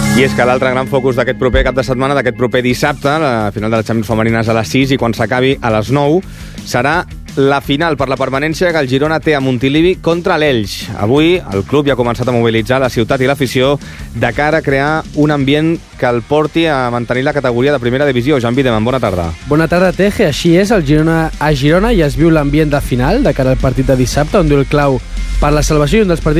I és que l'altre gran focus d'aquest proper cap de setmana, d'aquest proper dissabte, la final de la Champions femenines a les 6 i quan s'acabi a les 9, serà la final per la permanència que el Girona té a Montilivi contra l'Elx. Avui el club ja ha començat a mobilitzar la ciutat i l'afició de cara a crear un ambient que el porti a mantenir la categoria de primera divisió. Jan Videman, bona tarda. Bona tarda, Teje. Així és, a Girona ja es viu l'ambient de final de cara al partit de dissabte, un duel clau per la salvació i un dels partits